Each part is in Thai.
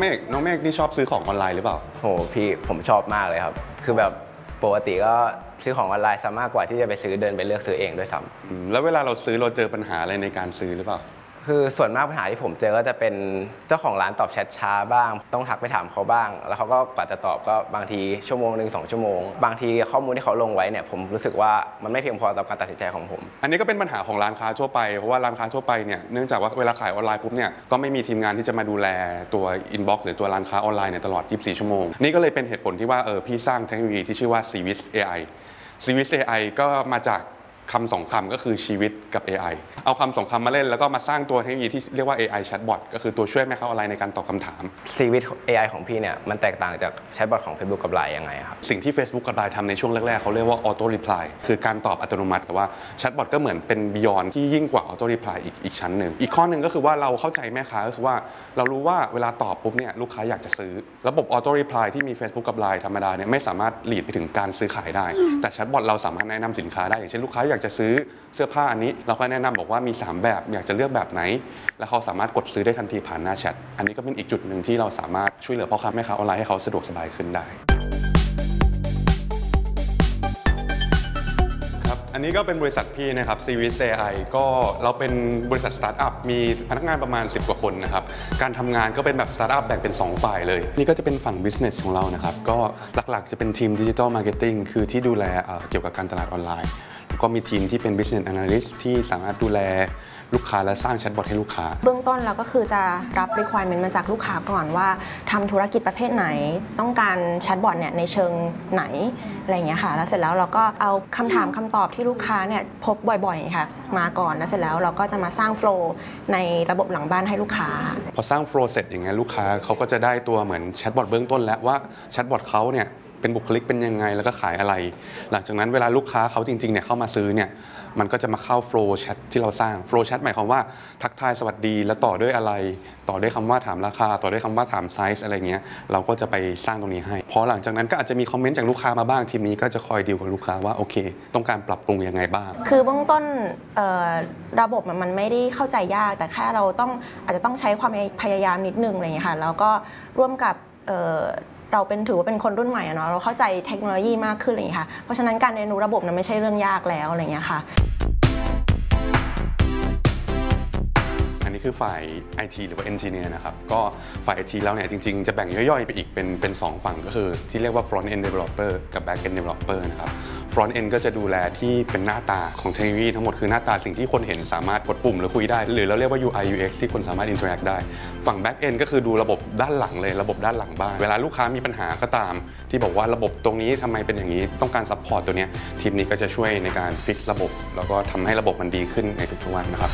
น้องเมฆนี่ชอบซื้อของออนไลน์หรือเปล่าโหพี่ผมชอบมากเลยครับคือแบบปกติก็ซื้อของออนไลน์ซะมากกว่าที่จะไปซื้อเดินไปเลือกซื้อเองด้วยซ้ำแล้วเวลาเราซื้อเราเจอปัญหาอะไรในการซื้อหรือเปล่าคือส่วนมากปัญหาที่ผมเจอก็จะเป็นเจ้าของร้านตอบแชทช้าบ้างต้องทักไปถามเขาบ้างแล้วเขาก็กว่าจะตอบก็บางทีชั่วโมงนึง2 ชั่วโมงบางทีข้อมูลที่เขาลงไว้เนี่ยผมรู้สึกว่ามันไม่เพียงพอต่อการตัดสินใจของผมอันนี้ก็เป็นปัญหาของร้านค้าทั่วไปเพราะว่าร้านค้าทั่วไปเนี่ยเนื่องจากว่าเวลาขายออนไลน์ปุ๊บเนี่ยก็ไม่มีทีมงานที่จะมาดูแลตัวอินบ็อกซ์หรือตัวร้านค้าออนไลน์เนี่ยตลอด24 ชั่วโมงนี่ก็เลยเป็นเหตุผลที่ว่าพี่สร้างเทคโนโลยีที่ชื่อว่า Cvis AI Cvis AI ก็มาจากคำ2 คำก็คือชีวิตกับ AI เอาคำ2 คำมาเล่นแล้วก็มาสร้างตัวเทคโนโลยีที่เรียกว่า AI Chatbot ก็คือตัวช่วยแม่ค้าออนไลน์ในการตอบคำถาม Cvis AI ของพี่เนี่ยมันแตกต่างจากแชทบอทของ Facebook กับ LINE ยังไงครับสิ่งที่ Facebook กับ LINE ทำในช่วงแรกๆเขาเรียกว่า Auto Reply คือการตอบอัตโนมัติแต่ว่า Chatbot ก็เหมือนเป็น Beyond ที่ยิ่งกว่า Auto Reply อีกชั้นหนึ่งอีกข้อหนึ่งก็คือว่าเราเข้าใจแม่ค้าก็คือว่าเรารู้ว่าเวลาตอบปุ๊บเนี่ยลูกค้าอยากจะซื้อระบบ Auto Reply ที่มี Facebook กับ LINE ธรรมดาเนี่ยไม่สามารถลีดไปถึงการซื้อขายได้แต่ Chatbot เราสามารถแนะนำสินค้าได้อย่างเช่นลูกค้าอยากจะซื้อเสื้อผ้าอันนี้เราก็แนะนำบอกว่ามี3แบบอยากจะเลือกแบบไหนแล้วเขาสามารถกดซื้อได้ทันทีผ่านหน้าแชทอันนี้ก็เป็นอีกจุดหนึ่งที่เราสามารถช่วยเหลือพ่อค้าแม่ค้าออนไลน์ให้เขาสะดวกสบายขึ้นได้ครับอันนี้ก็เป็นบริษัทพี่นะครับ Cvis AI ก็เราเป็นบริษัทสตาร์ทอัพมีพนักงานประมาณ10 กว่าคนนะครับการทำงานก็เป็นแบบสตาร์ทอัพแบ่งเป็น2 ฝ่ายเลยนี่ก็จะเป็นฝั่ง business ของเรานะครับก็หลักๆจะเป็นทีม Digital Marketing คือที่ดูแลเกี่ยวกับการตลาดออนไลน์ก็มีทีมที่เป็น Business Analyst ที่สามารถดูแลลูกค้าและสร้างแชทบอทให้ลูกค้าเบื้องต้นเราก็คือจะรับ requirement มาจากลูกค้าก่อนว่าทำธุรกิจประเภทไหนต้องการแชทบอทเนี่ยในเชิงไหนอะไรอย่างเงี้ยค่ะแล้วเสร็จแล้วเราก็เอาคำถามคำตอบที่ลูกค้าเนี่ยพบบ่อยๆค่ะมาก่อนแล้วเสร็จแล้วเราก็จะมาสร้างโฟล์ในระบบหลังบ้านให้ลูกค้าพอสร้างโฟล์เสร็จอย่างเงี้ยลูกค้าเขาก็จะได้ตัวเหมือนแชทบอทเบื้องต้นแล้วว่าแชทบอทเขาเนี่ยเป็นบุคลิกเป็นยังไงแล้วก็ขายอะไรหลังจากนั้นเวลาลูกค้าเขาจริงๆเนี่ยเข้ามาซื้อเนี่ยมันก็จะมาเข้าโฟล์แชทที่เราสร้างโฟล์แชทหมายความว่าทักทายสวัสดีแล้วต่อด้วยอะไรต่อด้วยคำว่าถามราคาต่อด้วยคำว่าถามไซส์อะไรเงี้ยเราก็จะไปสร้างตรงนี้ให้พอหลังจากนั้นก็อาจจะมีคอมเมนต์จากลูกค้ามาบ้างทีมนี้ก็จะคอยดีลกับลูกค้าว่าโอเคต้องการปรับปรุงยังไงบ้างคือเบื้องต้นระบบมันไม่ได้เข้าใจยากแต่แค่เราอาจจะต้องใช้ความพยายามนิดนึงอะไรอย่างเงี้ยค่ะแล้วก็ร่วมกับเราถือว่าเป็นคนรุ่นใหม่เนาะเราเข้าใจเทคโนโลยีมากขึ้นอะไรอย่างเงี้ยค่ะเพราะฉะนั้นการเรียนรู้ระบบนั้นไม่ใช่เรื่องยากแล้วอะไรอย่างเงี้ยค่ะอันนี้คือฝ่าย IT หรือว่า Engineer นะครับก็ฝ่าย IT แล้วเนี่ยจริงๆจะแบ่งย่อยๆไปอีกเป็น2 ฝั่งก็คือที่เรียกว่า Front End Developer กับ Back End Developer นะครับ Front End ก็จะดูแลที่เป็นหน้าตาของเทคโนโลยีทั้งหมดคือหน้าตาสิ่งที่คนเห็นสามารถกดปุ่มหรือคุยได้หรือเราเรียกว่า UI UX ที่คนสามารถ Interact ได้ฝั่ง Back End ก็คือดูระบบด้านหลังเลยระบบด้านหลังบ้านเวลาลูกค้ามีปัญหาก็ตามที่บอกว่าระบบตรงนี้ทำไมเป็นอย่างนี้ต้องการ Support ตัวนี้ทีมนี้ก็จะช่วยในการฟิกระบบแล้วก็ทำให้ระบบมันดีขึ้นในทุกๆวันนะครับ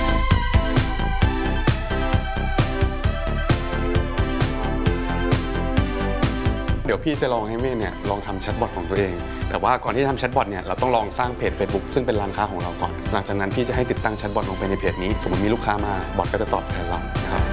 เดี๋ยวพี่จะลองให้เมฆเนี่ยลองทำแชทบอทของตัวเองแต่ว่าก่อนที่จะทำแชทบอทเนี่ยเราต้องลองสร้างเพจ Facebook ซึ่งเป็นร้านค้าของเราก่อนหลังจากนั้นพี่จะให้ติดตั้งแชทบอทลงไปในเพจนี้สมมติมีลูกค้ามาบอทก็จะตอบแทนเรานะครับ